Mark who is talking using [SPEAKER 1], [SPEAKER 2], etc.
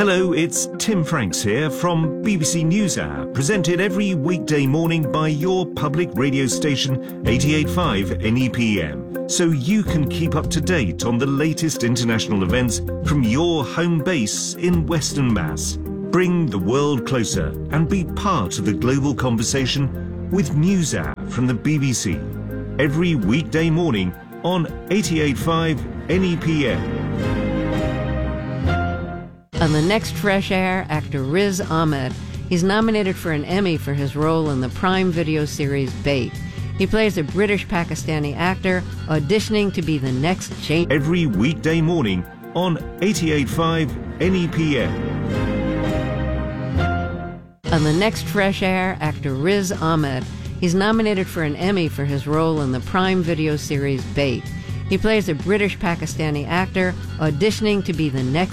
[SPEAKER 1] Hello, it's Tim Franks here from BBC NewsHour, presented every weekday morning by your public radio station 88.5 NEPM, so you can keep up to date on the latest international events from your home base in Western Mass. Bring the world closer and be part of the global conversation with NewsHour from the BBC, every weekday morning on 88.5 NEPM.
[SPEAKER 2] On the next Fresh Air, actor Riz Ahmed. He's nominated for an Emmy for his role in the Prime Video series Bait. He plays a British-Pakistani actor auditioning to be the next James.
[SPEAKER 1] Every weekday morning on 88.5 NEPM.
[SPEAKER 2] On the next Fresh Air, actor Riz Ahmed. He's nominated for an Emmy for his role in the Prime Video series Bait. He plays a British-Pakistani actor auditioning to be the next